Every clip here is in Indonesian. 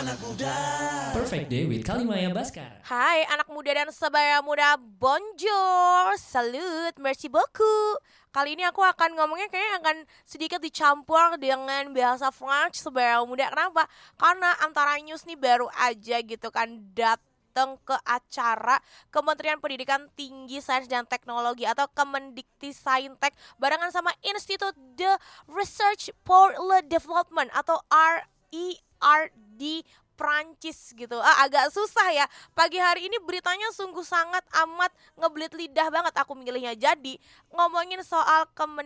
Perfect Day with Kalimaya Baskara. Hai anak muda dan sebaya muda, bonjour, salut, merci beaucoup. Kali ini aku akan ngomongnya kayaknya akan sedikit dicampur dengan bahasa French sebaya muda. Kenapa? Karena antara news nih baru aja gitu kan datang ke acara Kementerian Pendidikan Tinggi, Sains dan Teknologi atau Kemendikti-Saintek barengan sama Institut de Research pour le Développement atau RERD Prancis gitu. Agak susah ya. Pagi hari ini beritanya sungguh sangat amat ngebelit lidah banget aku milihnya. Jadi ngomongin soal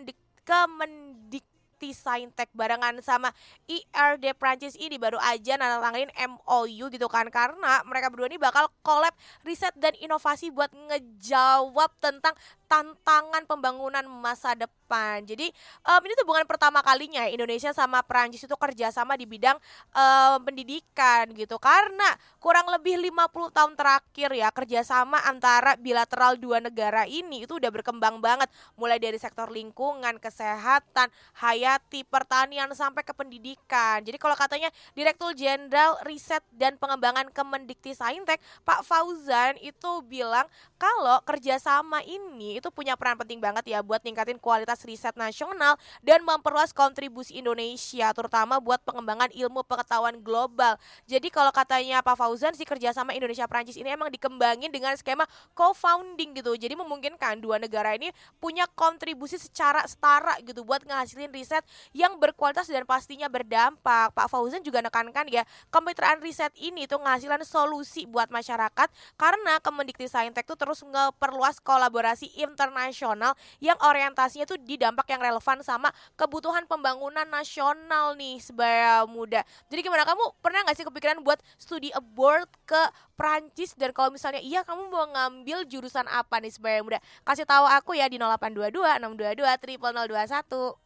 Kemendikti-Saintek barengan sama IRD Prancis ini baru aja nandatangani MOU gitu kan, karena mereka berdua ini bakal collab riset dan inovasi buat ngejawab tentang tantangan pembangunan masa depan. Jadi ini tuh bukan pertama kalinya Indonesia sama Prancis itu kerjasama di bidang pendidikan gitu, karena kurang lebih 50 tahun terakhir ya kerjasama antara bilateral dua negara ini itu udah berkembang banget, mulai dari sektor lingkungan, kesehatan, hayati, pertanian sampai ke pendidikan. Jadi kalau katanya Direktur Jenderal Riset dan Pengembangan Kemendikti-Saintek Pak Fauzan itu bilang kalau kerjasama ini itu punya peran penting banget ya buat ningkatin kualitas riset nasional dan memperluas kontribusi Indonesia terutama buat pengembangan ilmu pengetahuan global. Jadi kalau katanya Pak Fauzan sih kerjasama Indonesia-Prancis ini emang dikembangin dengan skema co-founding gitu. Jadi memungkinkan dua negara ini punya kontribusi secara setara gitu buat ngehasilin riset yang berkualitas dan pastinya berdampak. Pak Fauzan juga nekankan ya kemitraan riset ini tuh ngehasilan solusi buat masyarakat karena Kemendikti-Saintek tuh terus ngeperluas kolaborasi internasional yang orientasinya tuh di dampak yang relevan sama kebutuhan pembangunan nasional nih sebaya muda. Jadi gimana, kamu pernah gak sih kepikiran buat studi abroad ke Prancis? Dan kalau misalnya iya, kamu mau ngambil jurusan apa nih sebaya muda? Kasih tahu aku ya di 0822 622 0021.